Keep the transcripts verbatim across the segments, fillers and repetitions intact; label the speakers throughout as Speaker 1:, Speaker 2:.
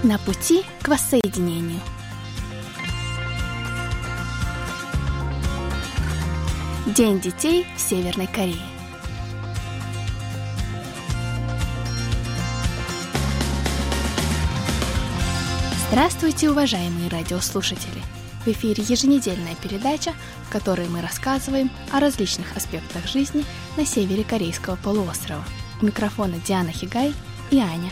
Speaker 1: На пути к воссоединению. День детей в Северной Корее. Здравствуйте, уважаемые радиослушатели! В эфире еженедельная передача, в которой мы рассказываем о различных аспектах жизни на севере Корейского полуострова. У микрофона Диана Хигай и Аня.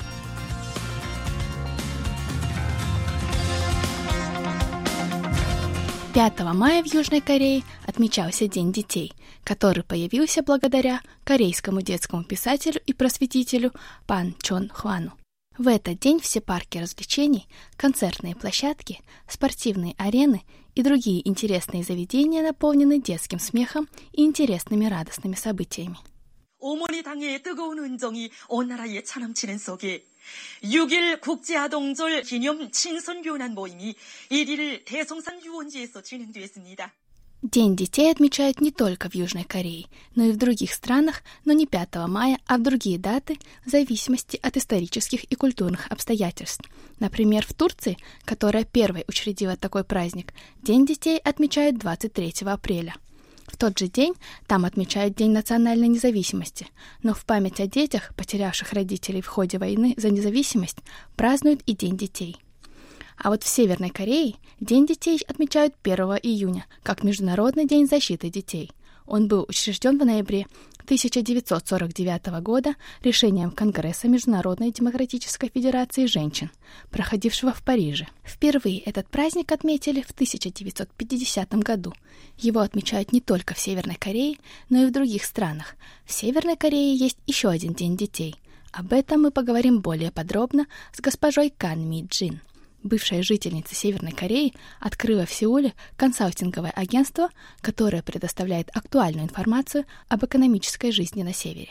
Speaker 1: пятого мая в Южной Корее отмечался День детей, который появился благодаря корейскому детскому писателю и просветителю Пан Чон Хвану. В этот день все парки развлечений, концертные площадки, спортивные арены и другие интересные заведения наполнены детским смехом и интересными радостными событиями.
Speaker 2: 어머니 당의 뜨거운 은정이 온 나라에 차넘치는 속에 육일 국제아동절 기념 친선교환 모임이 일 일 대성산 유원지에서 진행되었습니다.
Speaker 1: День детей отмечают не только в Южной Корее, но и в других странах, но не пятого мая, а в другие даты, в зависимости от исторических и культурных обстоятельств. Например, в Турции, которая первой учредила такой праздник, День детей отмечают двадцать третьего апреля. В тот же день там отмечают День национальной независимости, но в память о детях, потерявших родителей в ходе войны за независимость, празднуют и День детей. А вот в Северной Корее День детей отмечают первого июня, как Международный день защиты детей. Он был учрежден в ноябре тысяча девятьсот сорок девятого года решением Конгресса Международной демократической федерации женщин, проходившего в Париже. Впервые этот праздник отметили в тысяча девятьсот пятидесятом году. Его отмечают не только в Северной Корее, но и в других странах. В Северной Корее есть еще один День детей. Об этом мы поговорим более подробно с госпожой Кан Ми Джин. Бывшая жительница Северной Кореи открыла в Сеуле консалтинговое агентство, которое предоставляет актуальную информацию об экономической жизни на севере.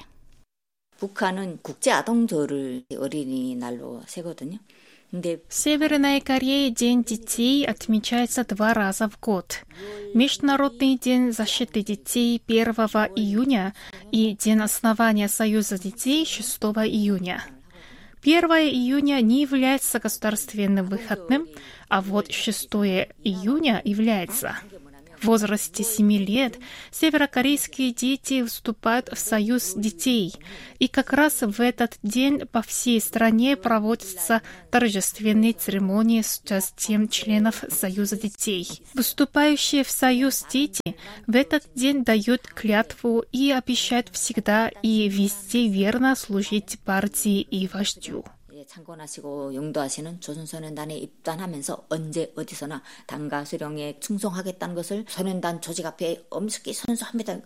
Speaker 3: 북한은 국제 아동절을 어린이날로 세거든요.
Speaker 4: В Северной Корее День детей отмечается два раза в год. Международный день защиты детей первого июня и День основания Союза детей шестого июня. первого июня не является государственным выходным, а вот шестого июня является. В возрасте семи лет северокорейские дети вступают в Союз детей, и как раз в этот день по всей стране проводятся торжественные церемонии с участием членов Союза детей. Вступающие в Союз дети в этот день дают клятву и обещают всегда и везде верно служить партии и вождю.
Speaker 3: 창건하시고 용도하시는 조선소년단에 입단하면서 언제 어디서나 당과 수령에 충성하겠다는 것을 소년단 조직 앞에 엄숙히 선수합니다.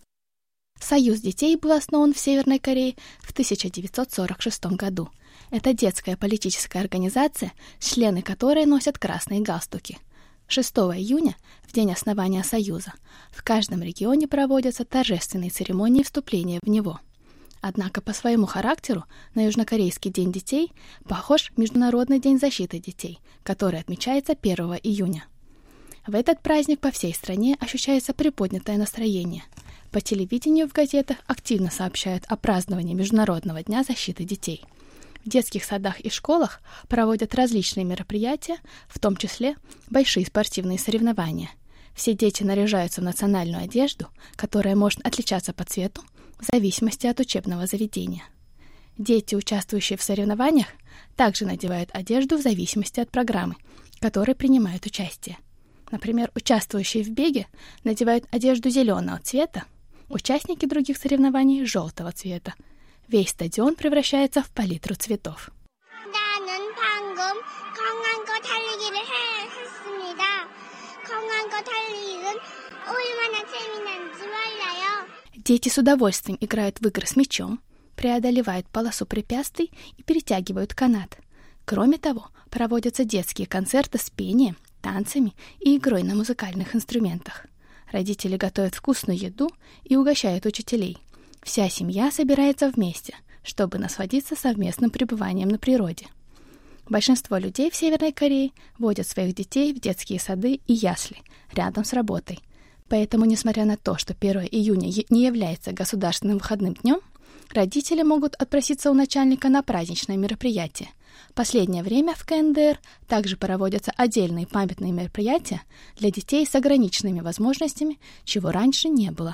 Speaker 1: Союз детей был основан в Северной Корее в тысяча девятьсот сорок шестом году. Это детская политическая организация, члены которой носят красные галстуки. шестого июня, в день основания Союза, в каждом регионе проводятся торжественные церемонии вступления в него. Однако по своему характеру на Южнокорейский День детей похож Международный день защиты детей, который отмечается первого июня. В этот праздник по всей стране ощущается приподнятое настроение. По телевидению, в газетах активно сообщают о праздновании Международного дня защиты детей. В детских садах и школах проводят различные мероприятия, в том числе большие спортивные соревнования. Все дети наряжаются в национальную одежду, которая может отличаться по цвету, в зависимости от учебного заведения. Дети, участвующие в соревнованиях, также надевают одежду в зависимости от программы, в которой принимают участие. Например, участвующие в беге надевают одежду зеленого цвета, участники других соревнований – желтого цвета. Весь стадион превращается в палитру цветов.
Speaker 5: 나는 방금 강한 거 달리기를 했습니다. 강한 거 달리기는 얼마나 재미난지 몰라요.
Speaker 1: Дети с удовольствием играют в игры с мячом, преодолевают полосу препятствий и перетягивают канат. Кроме того, проводятся детские концерты с пением, танцами и игрой на музыкальных инструментах. Родители готовят вкусную еду и угощают учителей. Вся семья собирается вместе, чтобы насладиться совместным пребыванием на природе. Большинство людей в Северной Корее водят своих детей в детские сады и ясли рядом с работой. Поэтому, несмотря на то, что первого июня не является государственным выходным днем, Родители могут отпроситься у начальника на праздничное мероприятие. В последнее время в КНДР также проводятся отдельные памятные мероприятия для детей с ограниченными возможностями, чего раньше не было.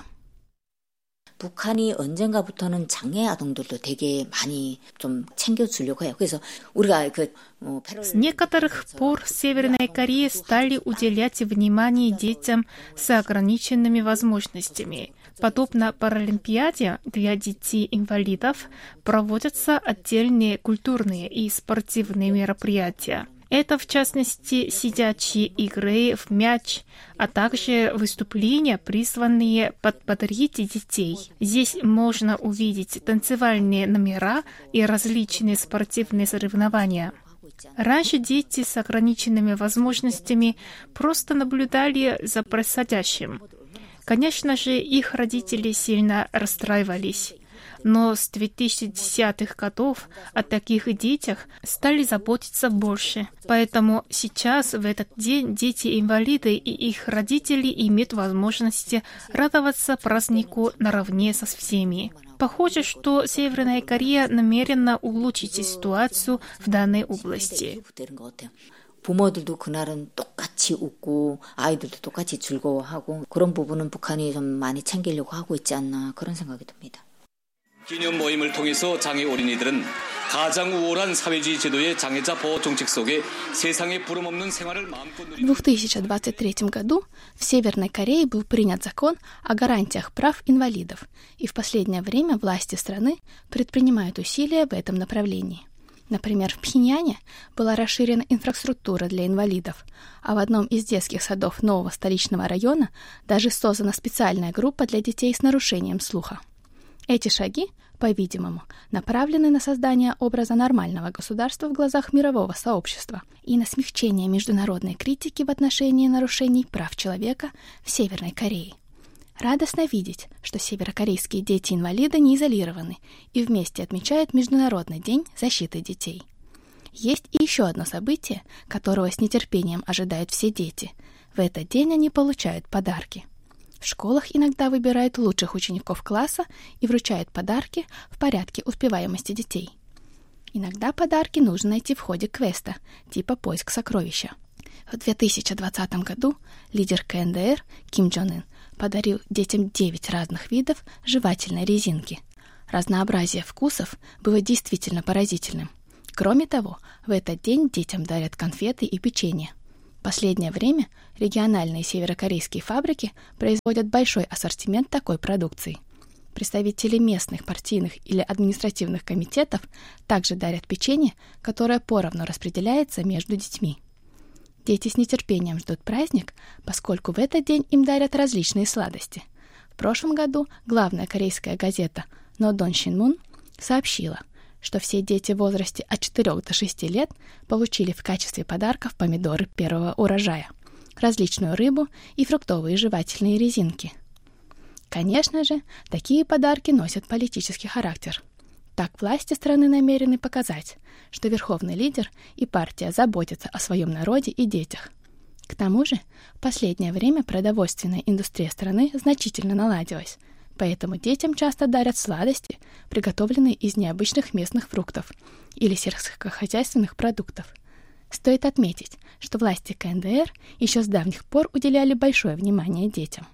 Speaker 3: 북한이 언젠가부터는 장애 아동들도 되게 많이 좀 챙겨주려고 해요. 그래서 우리가 그
Speaker 4: С некоторых пор в Северной Корее стали уделять внимание детям с ограниченными возможностями. Подобно Паралимпиаде для детей-инвалидов проводятся отдельные культурные и спортивные мероприятия. Это, в частности, сидячие игры в мяч, а также выступления, призванные подбодрить детей. Здесь можно увидеть танцевальные номера и различные спортивные соревнования. Раньше дети с ограниченными возможностями просто наблюдали за происходящим. Конечно же, их родители сильно расстраивались. Но с две тысячи десятых годов о таких детях стали заботиться больше. Поэтому сейчас, в этот день, дети-инвалиды и их родители имеют возможность радоваться празднику наравне со всеми. Похоже, что Северная Корея намерена улучшить ситуацию в данной области.
Speaker 3: 부모들도 그날은 똑같이 웃고 아이들도 똑같이 즐거워하고 그런 부분은 북한이 좀 많이 챙기려고 하고 있지 않나 그런 생각이 듭니다.
Speaker 6: 기념 모임을 통해서 장애 어린이들은 가장 우월한 사회주의 제도의 장애자 보호 정책 속에 세상에 부름없는 생활을 마음껏 누리는
Speaker 1: В две тысячи двадцать третьем году в Северной Корее был принят закон о гарантиях прав инвалидов, и в последнее время власти страны предпринимают усилия в этом направлении. Например, в Пхеньяне была расширена инфраструктура для инвалидов, а в одном из детских садов нового столичного района даже создана специальная группа для детей с нарушением слуха. Эти шаги, по-видимому, направлены на создание образа нормального государства в глазах мирового сообщества и на смягчение международной критики в отношении нарушений прав человека в Северной Корее. Радостно видеть, что северокорейские дети-инвалиды не изолированы и вместе отмечают Международный день защиты детей. Есть и еще одно событие, которого с нетерпением ожидают все дети. В этот день они получают подарки. В школах иногда выбирают лучших учеников класса и вручают подарки в порядке успеваемости детей. Иногда подарки нужно найти в ходе квеста, типа поиск сокровища. В две тысячи двадцатом году лидер КНДР Ким Чен Ын подарил детям девять разных видов жевательной резинки. Разнообразие вкусов было действительно поразительным. Кроме того, в этот день детям дарят конфеты и печенье. В последнее время региональные северокорейские фабрики производят большой ассортимент такой продукции. Представители местных партийных или административных комитетов также дарят печенье, которое поровну распределяется между детьми. Дети с нетерпением ждут праздник, поскольку в этот день им дарят различные сладости. В прошлом году главная корейская газета Нодон Шинмун сообщила, что все дети в возрасте от четырёх до шести лет получили в качестве подарков помидоры первого урожая, различную рыбу и фруктовые жевательные резинки. Конечно же, такие подарки носят политический характер. Так власти страны намерены показать, что верховный лидер и партия заботятся о своем народе и детях. К тому же, в последнее время продовольственная индустрия страны значительно наладилась, поэтому детям часто дарят сладости, приготовленные из необычных местных фруктов или сельскохозяйственных продуктов. Стоит отметить, что власти КНДР еще с давних пор уделяли большое внимание детям.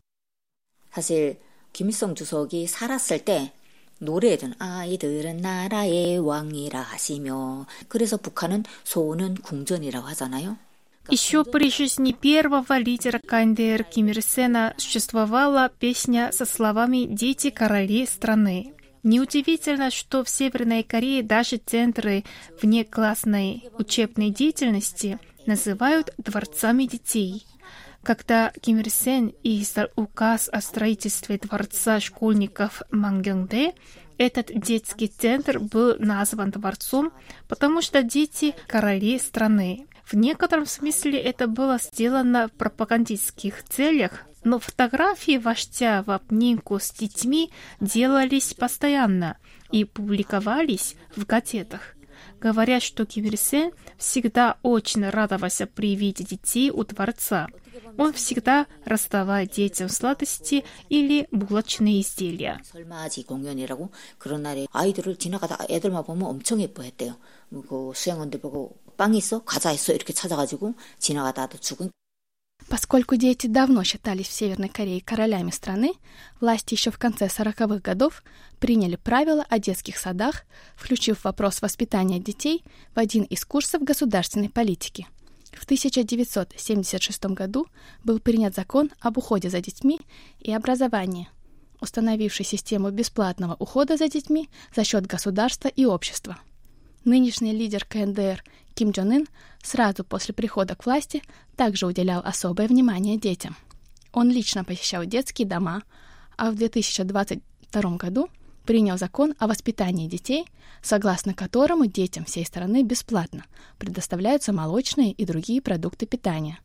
Speaker 3: 사실 김일성 주석이 살았을 때 노래든 아이들은 나라의 왕이라 하시며 그래서 북한은 소는 궁전이라고 하잖아요.
Speaker 4: Еще при жизни первого лидера КНДР Ким Ир Сена существовала песня со словами «Дети королей страны». Неудивительно, что в Северной Корее даже центры внеклассной учебной деятельности называют дворцами детей. Когда Ким Ир Сен издал указ о строительстве дворца школьников Мангёнгдэ, этот детский центр был назван дворцом, потому что дети – короли страны. В некотором смысле это было сделано в пропагандистских целях, но фотографии вождя в обнимку с детьми делались постоянно и публиковались в газетах. говорят, что Ким Ир Сен всегда очень радовался при виде детей у дворца. Он всегда раздавал детям сладости или булочные изделия.
Speaker 3: 설맞이 공연이라고 그런 날에 아이들을 지나가다 애들만 보면 엄청 예뻐했대요. 그 수행원들 보고 빵 있어? 과자 있어? 이렇게 찾아가지고 지나가다도 주고.
Speaker 1: Поскольку дети давно считались в Северной Корее королями страны, власти еще в конце сороковых годов приняли правила о детских садах, включив вопрос воспитания детей в один из курсов государственной политики. В тысяча девятьсот семьдесят шестом году был принят закон об уходе за детьми и образовании, установивший систему бесплатного ухода за детьми за счет государства и общества. Нынешний лидер ка эн дэ эр Ким Чон Ын сразу после прихода к власти также уделял особое внимание детям. Он лично посещал детские дома, а в две тысячи двадцать втором году принял закон о воспитании детей, согласно которому детям всей страны бесплатно предоставляются молочные и другие продукты питания.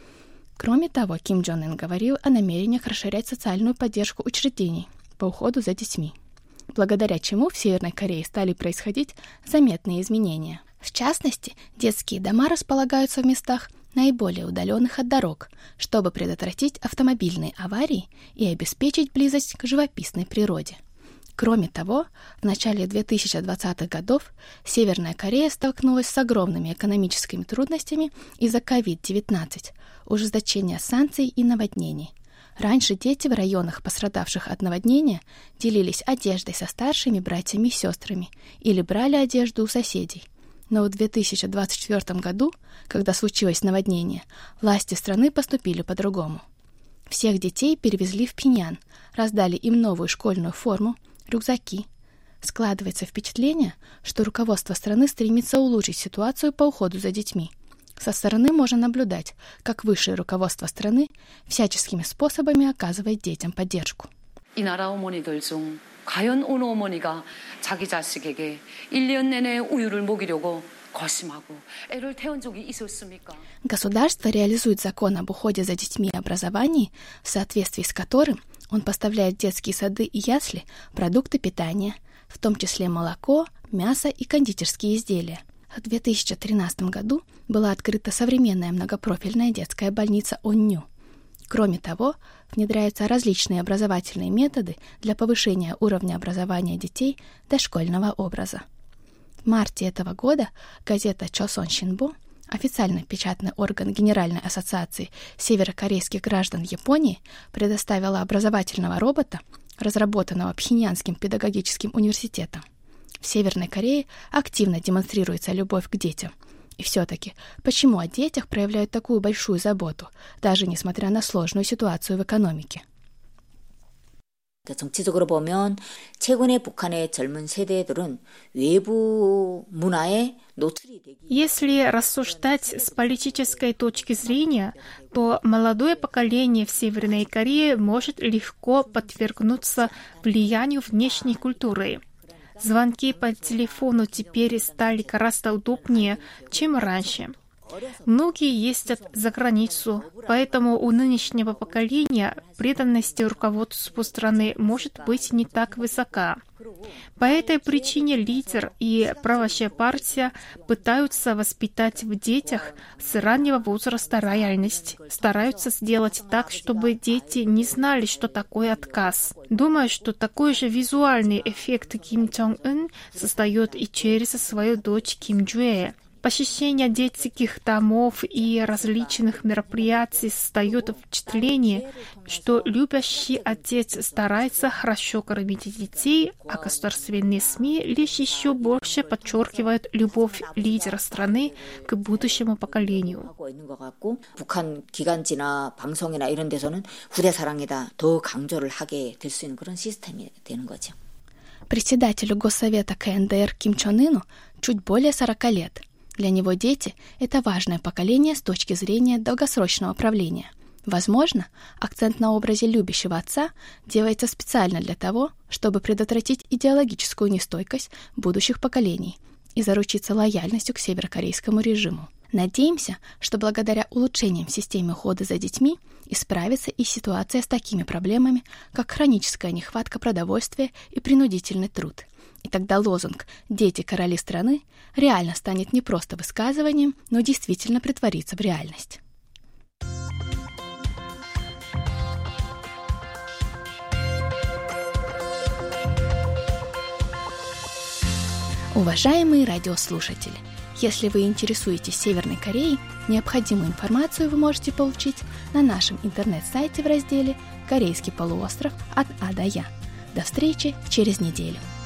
Speaker 1: Кроме того, Ким Чон Ын говорил о намерениях расширять социальную поддержку учреждений по уходу за детьми, благодаря чему в Северной Корее стали происходить заметные изменения. В частности, детские дома располагаются в местах, наиболее удаленных от дорог, чтобы предотвратить автомобильные аварии и обеспечить близость к живописной природе. Кроме того, в начале две тысячи двадцатых годов Северная Корея столкнулась с огромными экономическими трудностями из-за ковид девятнадцать, ужесточения санкций и наводнений. Раньше дети в районах, пострадавших от наводнения, делились одеждой со старшими братьями и сестрами или брали одежду у соседей. Но в две тысячи двадцать четвёртом году, когда случилось наводнение, власти страны поступили по-другому. Всех детей перевезли в Пинян, раздали им новую школьную форму, рюкзаки. Складывается впечатление, что руководство страны стремится улучшить ситуацию по уходу за детьми. Со стороны можно наблюдать, как высшее руководство страны всяческими способами оказывает детям поддержку.
Speaker 2: 이 나라 어머니들 중 과연 어느 어머니가 자기 자식에게 일 년 내내 우유를 먹이려고 거심하고 애를 태운 적이 있었습니까?
Speaker 1: Государство реализует закон об уходе за детьми и образовании, в соответствии с которым он поставляет в детские сады и ясли продукты питания, в том числе молоко, мясо и кондитерские изделия. В две тысячи тринадцатом году была открыта современная многопрофильная детская больница Онню. Кроме того, внедряются различные образовательные методы для повышения уровня образования детей дошкольного образа. В марте этого года газета Chosun Shinbo, официальный печатный орган Генеральной ассоциации северокорейских граждан Японии, предоставила образовательного робота, разработанного Пхеньянским педагогическим университетом. В Северной Корее активно демонстрируется любовь к детям. И все-таки, почему о детях проявляют такую большую заботу, даже несмотря на сложную ситуацию в экономике?
Speaker 3: 정치적으로 보면 최근에 북한의 젊은 세대들은 외부 문화에 노출이 되기.
Speaker 4: Если рассуждать с политической точки зрения, то молодое поколение в Северной Корее может легко подвергнуться влиянию внешней культуры. Звонки по телефону теперь стали гораздо удобнее, чем раньше. Многие ездят за границу, поэтому у нынешнего поколения преданность руководству страны может быть не так высока. По этой причине лидер и правящая партия пытаются воспитать в детях с раннего возраста лояльность, стараются сделать так, чтобы дети не знали, что такое отказ. Думаю, что такой же визуальный эффект Ким Чон Ын создает и через свою дочь Ким Чжуэ. Посещение детских домов и различных мероприятий создает впечатление, что любящий отец старается хорошо кормить детей, а государственные СМИ лишь еще больше подчеркивают любовь лидера страны к будущему поколению.
Speaker 3: 북한 기관지나 방송이나 이런 데서는 후대 사랑이다 더 강조를 하게 될 수 있는 그런 시스템이 되는 거죠.
Speaker 1: Председателю Госсовета ка эн дэ эр Ким Чон Ыну чуть более сорока лет. Для него дети – это важное поколение с точки зрения долгосрочного правления. Возможно, акцент на образе любящего отца делается специально для того, чтобы предотвратить идеологическую нестойкость будущих поколений и заручиться лояльностью к северокорейскому режиму. Надеемся, что благодаря улучшениям в системе ухода за детьми исправится и ситуация с такими проблемами, как хроническая нехватка продовольствия и принудительный труд, И тогда лозунг «Дети короли страны» реально станет не просто высказыванием, но действительно притворится в реальность. Уважаемые радиослушатели, если вы интересуетесь Северной Кореей, необходимую информацию вы можете получить на нашем интернет-сайте в разделе «Корейский полуостров от А до Я». До встречи через неделю.